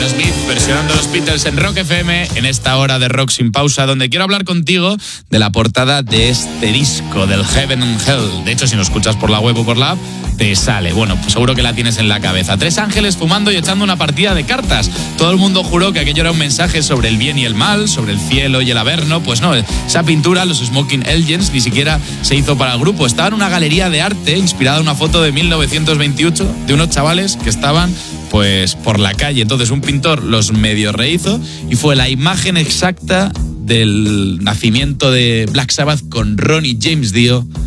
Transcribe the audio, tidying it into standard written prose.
Smith versionando los Beatles en Rock FM en esta hora de Rock Sin Pausa, donde quiero hablar contigo de la portada de este disco, del Heaven and Hell. De hecho, si lo escuchas por la web o por la app, te sale. Bueno, pues seguro que la tienes en la cabeza. 3 ángeles fumando y echando una partida de cartas. Todo el mundo juró que aquello era un mensaje sobre el bien y el mal, sobre el cielo y el averno. Pues no, esa pintura, los Smoking Angels, ni siquiera se hizo para el grupo. Estaba en una galería de arte inspirada en una foto de 1928 de unos chavales que estaban pues por la calle. Entonces un pintor los medio rehizo y fue la imagen exacta del nacimiento de Black Sabbath con Ronnie James Dio